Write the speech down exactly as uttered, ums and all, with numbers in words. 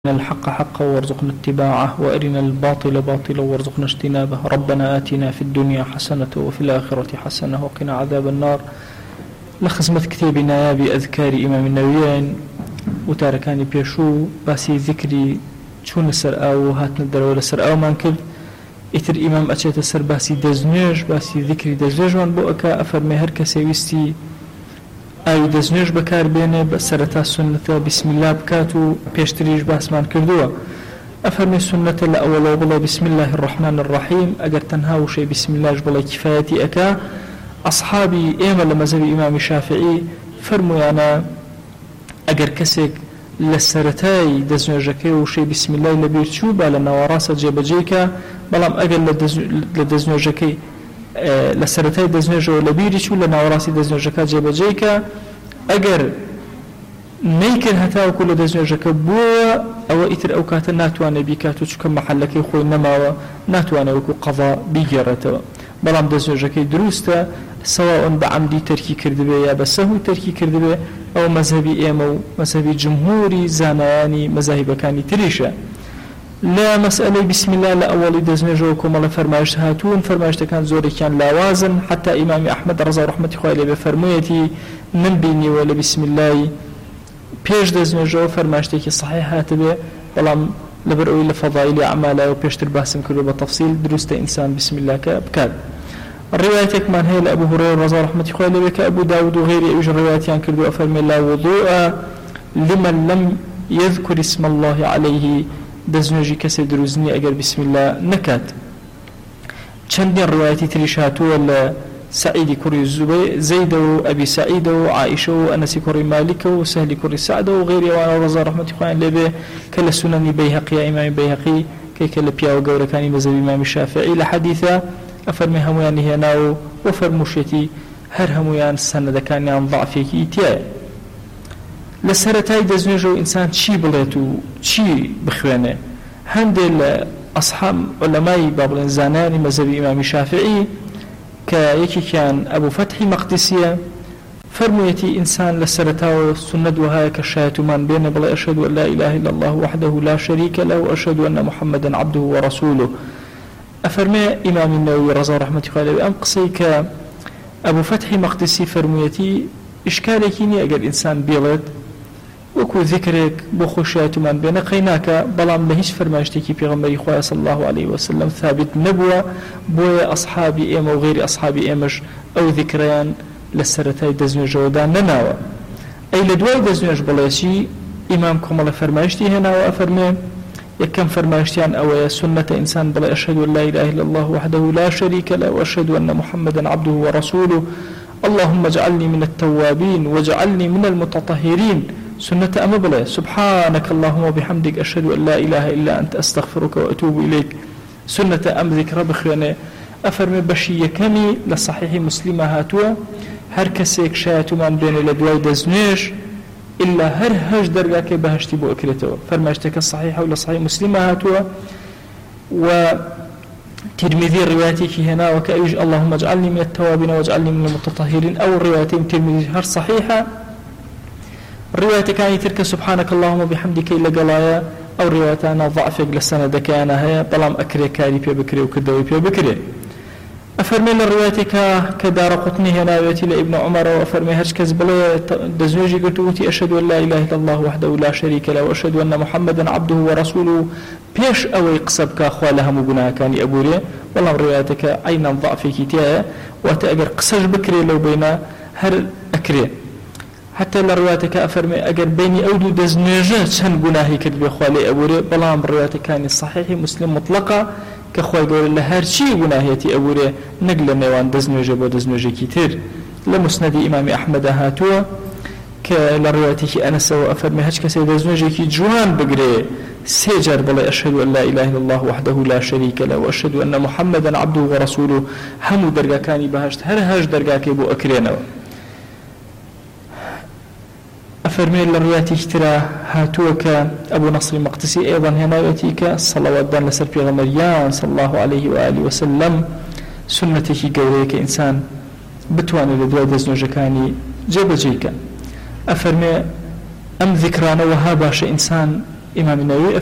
الحق حقا وارزقنا اتباعه وأرنا الباطل باطلا وارزقنا اجتنابه. ربنا آتنا في الدنيا حسنة وفي الآخرة حسنة وقنا عذاب النار. لخزمة كتابنا بأذكار إمام النووي وتاركاني بيشو باسي ذكري چون سر أو هاتنا الدرولة سر أو من كل إتر إمام أجيت سر باسي دزنيج باسي ذكري دزنيج وان بو أكا أفرمي هر كسي ويستي ئاوی دەستنوێژ بەکاربێنێ بە سەرەتا سنەتە بسم الله بکات و پێشتریش باسمان کردووە. ئەفەرمێ سنەتە لە ئەوەڵەوە بڵێ بسم الله الرحمن الرحیم، ئەگەر تەنها وشەی بسم اللهش بڵێ کفایەتی ئەکا. ئەصحابی ئێمە لە مەذهبی ئیمامی شافعی فەرموویانە ئەگەر کەسێک لە سەرەتای دەستنوێژەکەی وشەی بسم الله لەبیر چوو با لە ناوەڕاستە جێبەجێکە، بەڵام ئەگەر لە دەستنوێژەکەی لە سەرەتای دەستنوێژەوە لەبیری چوو لە ناوەڕاستی دەستنوێژەکە جێبەجێکە، ئەگەر نەیکرد هەتاوەکو لە دەستنوێژەکە بووە ئەوە ئیتر ئەو کاتە ناتوانێت بیکات و چونکە مەحەلەکەی خۆی نەماوە ناتوانێت وەکو قەضا بیگێڕێتەوە. بەڵام دەستنوێژەکەی دروستە، سەواء بە عەمدی تەرکی کردبێ یا بە سەهوی تەرکی کردبێ، ئەو مەذهبی ئێمە و مەذهبی جمهوری زانایانی مەذاهیبەکانی تریشە. لا مسألة بسم الله لا أول دزنجو كما فرمايش هاتون فرمايشتكان زوري كان لاوازن حتى إمام أحمد رضا رحمة الله بفرميتي من بيني ولا بسم الله بيش دزنجو فرمايشتكي صحيح هاتبه بلام لبرؤي لفضائل أعماله وبيش ترباسم كله بالتفصيل درست إنسان بسم الله كبكاد. الرواية كمان هي لأبو هريرة رضا رحمة الله كأبو داود وغيره يوجد روايات يعني كله أفرمي لا وضوء لمن لم يذكر اسم الله عليه دەستنوێژی کەسێ دروستنی ئەگەر بسم الله نەکات. چەندین ڕوايەتی تریش هاتووە لە سعیدی کوڕی زەیدە و ئەبی سعیدە و عائیشە و ئەنەسی کوڕی مالیکە و سەهلی کوڕی سعدە و غیریەوانە ڕەزا ڕەحمەتی خۆیان لێبێ کە لە سونەنی بەیهەقی ئیمامی بەیهەقی کەیکە لە پیاوە گەورەکانی مەذهبی ئیمامی شافعی لە حەدیثە ئەفەرمێ هەمویانی هێناوە و فەرمووشێتی هەر هەمویان سەنەدەکانیان ضعفێکی تایە. لە سەرەتای دەستنوێژەوە ئینسان چی بڵێت و چی بخوێنێ؟ هەندێک لە ئەصحاب عولەمای با بڵێن زانانی مەذهبی ئیمامی شافعی کە یەکێکیان ئەبوو فەتحی مەقدسیە فەرموویەتی ئینسان لە سەرەتاوە سنەت وهایە کە شایەتومان بێنێ بڵێ ئەشهد أن لا إله إلا الله وحده لا شريك له وأشهد أن محمدا عبده ورسوله. ئەفەرمێ ئیمامی نەووی ڕەزا ڕەحمەتی خۆی لێبێ ئەم قسەی کە ئەبوو فەتحی مەقدسی فەرموویەتی ئیشکالێکی نییە ئەگەر ئینسان بێڵێت وەکو ذکرێک بۆ خۆشیەتمان بێنە قەیناکە، بەڵام لە هیچ فەرمایشتێکی پێغەمبەری خوا صلی الله عليه وسلم ثابت نەبووە. بۆیە ئەصحابی ئێمە و غیری ئەصحابی ئێمەش ئەو ذکریان لە سەرەتای دەستنوێژەوەدا نەناوە. ئەی لە دوای دەستنوێژ بڵێچی ئیمام کۆمەڵە فەرمایشتی هێناوە. ئەفەرمێ یەکەم فەرمایشتیان ئەوەیە سنەتە ئینسان بڵێ ئەشهد أن لا إله إلا الله وحده لا شريك له وأشهد أن محمدا عبده ورسوله اللهم اجعلني من التوابين واجعلني من المتطهرين. سنة أما بلا سبحانك اللهم وبحمدك أشهد أن لا إله إلا أنت أستغفرك وأتوب إليك. سنة أم ذكر بخيانة أفرمي بشية كمي لصحيح مسلمة هاتوا هر كسيك شايتو من بين لدواي دزنيش إلا هر هج درجاك بهشتي بو أكريتو فرماشتك الصحيحة ولا صحيح مسلمة هاتوا. و ترمذي رواياتك هنا وكأيج اللهم اجعلني من التوابين واجعلني من المتطهرين أو الروايتين ترمذي هر صحيحة. الرواية كانت تلك سبحانك اللهم وبحمدك إلا قلايا أو روايتنا ضعفك للسنة كان هي بلام أكري كاري بي بكري وكدوي بي بكري. أفرمي الرواية كدار قطني هنا ويتي لابن عمر وأفرمي هرش كزبلي دزوجي قلت وتي أشهد أن لا إله إلا الله وحده لا شريك له وأشهد أن محمدا عبده ورسوله بيش أو يقصبك أخوالها مبناها كان أبوري. والله روايتك أين ضعفك تيها وتأجر قصج بكري لو بين هر أكري حتى لروايتك أفرمي أجر بيني أودو دزنجة شن جناهي كتب خوالي أبوري. بلام روايتك كان الصحيح مسلم مطلقة كخوي يقول له هر شيء جناهيتي أبوري نقل نيوان دزنجة بدزنجة كتير. لمسند إمام أحمد هاتوا كلروايتك أنا سو أفرمي هش كسي دزنجة كي جوان بقري سيجر بلا أشهد أن لا إله إلا الله وحده لا شريك له وأشهد أن محمدا عبده ورسوله هم درجة كاني بهشت هر هج درجة كيبو أكرينا. أفرمي الروايات اشترى هاتوك أبو نصر المقدسي أيضا هنا يأتيك صلوات دان لسر في غمريان صلى الله عليه وآله وسلم سنتك قوليك إنسان بتوان لدواء دزنوجكاني جيب جيكا. أفرمي أم ذكران وها باش إنسان إمام النووي